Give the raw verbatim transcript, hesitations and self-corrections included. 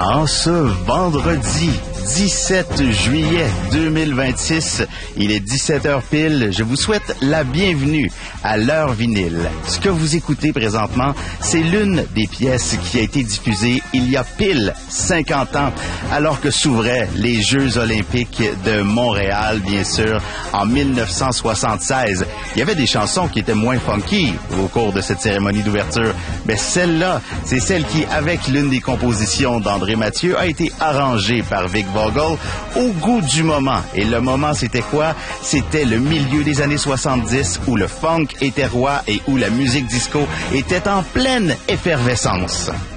En ce vendredi dix-sept juillet deux mille vingt-six, il est dix-sept heures pile. Je vous souhaite la bienvenue à l'heure vinyle. Ce que vous écoutez présentement, c'est l'une des pièces qui a été diffusée il y a pile cinquante ans, alors que s'ouvraient les Jeux olympiques de Montréal, bien sûr, en mille neuf cent soixante-seize. Il y avait des chansons qui étaient moins funky au cours de cette cérémonie d'ouverture, mais celle-là, c'est celle qui, avec l'une des compositions d'André Mathieu, a été arrangée par Vic Vogel au goût du moment. Et le moment, c'était quoi? C'était le milieu des années soixante-dix où le funk était roi et où la musique disco était en pleine effervescence.